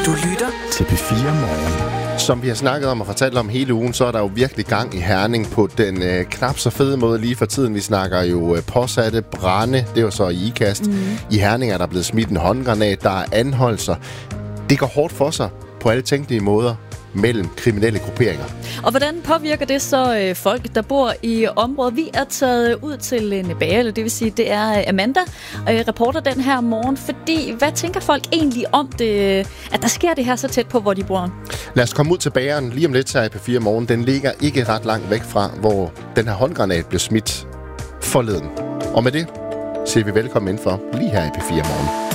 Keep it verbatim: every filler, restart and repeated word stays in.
Du lytter til P fire Morgen. Som vi har snakket om og fortalt om hele ugen, så er der jo virkelig gang i Herning på den øh, knap så fede måde lige for tiden. Vi snakker jo øh, påsatte, brande, det er jo så i IKAST. Mm. I Herning er der blevet smidt en håndgranat, der er anholdelser. Det går hårdt for sig på alle tænkelige måder mellem kriminelle grupperinger. Og hvordan påvirker det så øh, folk, der bor i området? Vi er taget ud til en bagel, det vil sige, det er Amanda, øh, reporter den her morgen, fordi hvad tænker folk egentlig om det, at der sker det her så tæt på, hvor de bor? Lad os komme ud til bageren lige om lidt her i P fire Morgen. Den ligger ikke ret langt væk fra, hvor den her håndgranat blev smidt forleden. Og med det siger vi velkommen indenfor lige her i P fire Morgen.